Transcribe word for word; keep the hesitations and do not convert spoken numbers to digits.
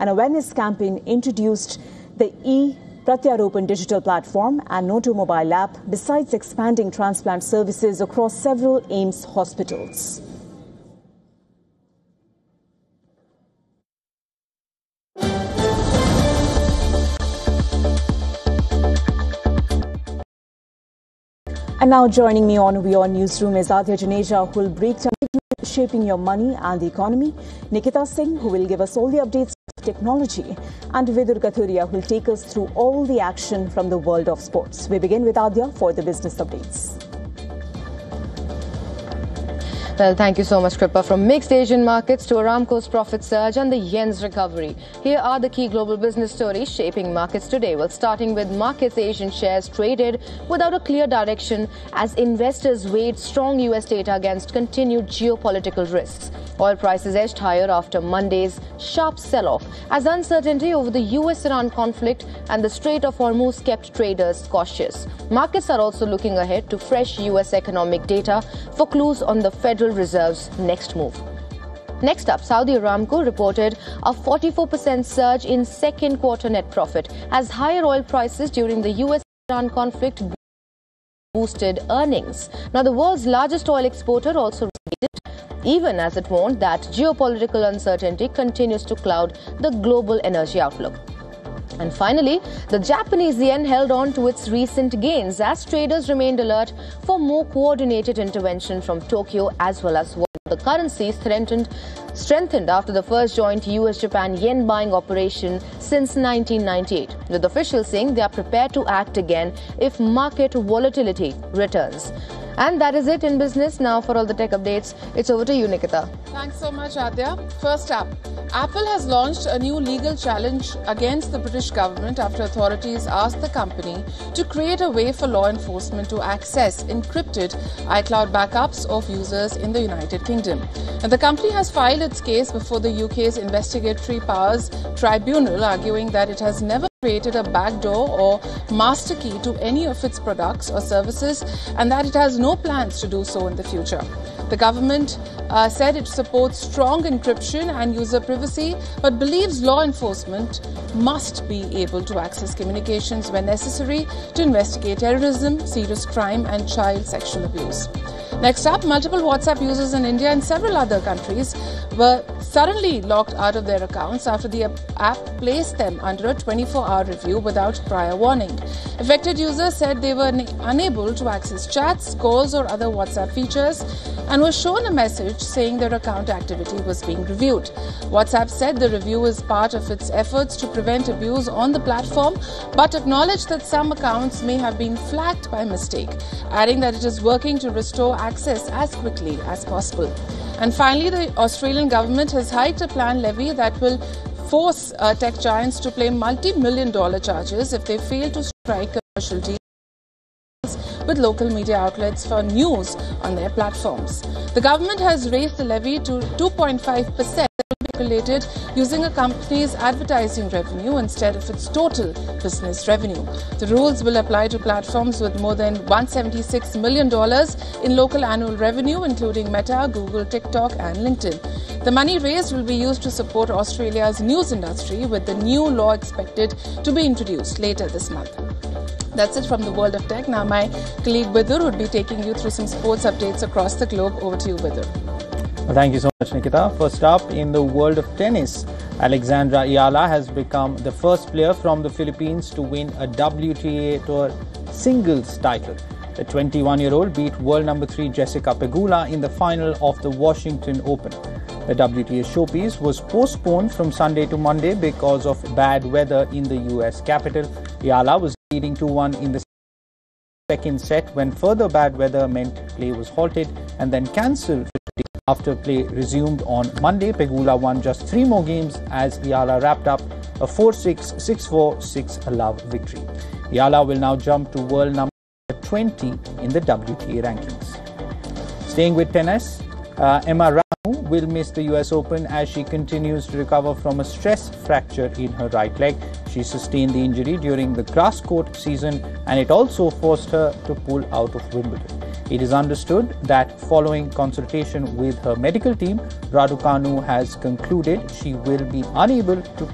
An awareness campaign introduced the e-Pratyaropan digital platform and Noto mobile app, besides expanding transplant services across several AIIMS hospitals. And now joining me on WION Newsroom is Adya Janeja, who will break down shaping your money and the economy, Nikita Singh, who will give us all the updates of technology, and Vidur Kathuria, who will take us through all the action from the world of sports. We begin with Adya for the business updates. Well, thank you so much, Kripa. From mixed Asian markets to Aramco's profit surge and the yen's recovery, here are the key global business stories shaping markets today. Well, starting with markets, Asian shares traded without a clear direction as investors weighed strong U S data against continued geopolitical risks. Oil prices edged higher after Monday's sharp sell-off as uncertainty over the U S Iran conflict and the Strait of Hormuz kept traders cautious. Markets are also looking ahead to fresh U S economic data for clues on the Federal Reserve's next move. Next up, Saudi Aramco reported a forty-four percent surge in second quarter net profit as higher oil prices during the U S Iran conflict boosted earnings. Now, the world's largest oil exporter also repeated, even as it warned that geopolitical uncertainty continues to cloud the global energy outlook. And finally, the Japanese yen held on to its recent gains as traders remained alert for more coordinated intervention from Tokyo as well as world. The currency strengthened, strengthened after the first joint U S Japan yen buying operation since nineteen ninety-eight, with officials saying they are prepared to act again if market volatility returns. And that is it in business. Now for all the tech updates, it's over to you, Nikita. Thanks so much, Adya. First up, Apple has launched a new legal challenge against the British government after authorities asked the company to create a way for law enforcement to access encrypted iCloud backups of users in the United Kingdom. And the company has filed its case before the U K's Investigatory Powers Tribunal, arguing that it has never created a backdoor or master key to any of its products or services and that it has no plans to do so in the future. The government uh, said it supports strong encryption and user privacy, but believes law enforcement must be able to access communications when necessary to investigate terrorism, serious crime and child sexual abuse. Next up, multiple WhatsApp users in India and several other countries were suddenly locked out of their accounts after the app placed them under a twenty-four hour review without prior warning. Affected users said they were unable to access chats, calls or other WhatsApp features and were shown a message saying their account activity was being reviewed. WhatsApp said the review is part of its efforts to prevent abuse on the platform, but acknowledged that some accounts may have been flagged by mistake, adding that it is working to restore access as quickly as possible. And finally, the Australian government has hiked a planned levy that will force uh, tech giants to pay multi-million dollar charges if they fail to strike commercial deals with local media outlets for news on their platforms. The government has raised the levy to two point five percent calculated using a company's advertising revenue instead of its total business revenue. The rules will apply to platforms with more than one hundred seventy-six million dollars in local annual revenue, including Meta, Google, TikTok and LinkedIn. The money raised will be used to support Australia's news industry, with the new law expected to be introduced later this month. That's it from the world of tech. Now my colleague Vidur would be taking you through some sports updates across the globe. Over to you, Vidur. Well, thank you so much, Nikita. First up, in the world of tennis, Alexandra Ayala has become the first player from the Philippines to win a W T A Tour singles title. The twenty-one-year-old beat world number three Jessica Pegula in the final of the Washington Open. The W T A showpiece was postponed from Sunday to Monday because of bad weather in the U S capital. Ayala was leading two one in the second set when further bad weather meant play was halted and then cancelled. After play resumed on Monday, Pegula won just three more games as Ayala wrapped up a four six, six four, six love victory. Ayala will now jump to world number twenty in the W T A rankings. Staying with tennis, uh, Emma Ramu will miss the U S Open as she continues to recover from a stress fracture in her right leg. She sustained the injury during the grass court season and it also forced her to pull out of Wimbledon. It is understood that following consultation with her medical team, Raducanu has concluded she will be unable to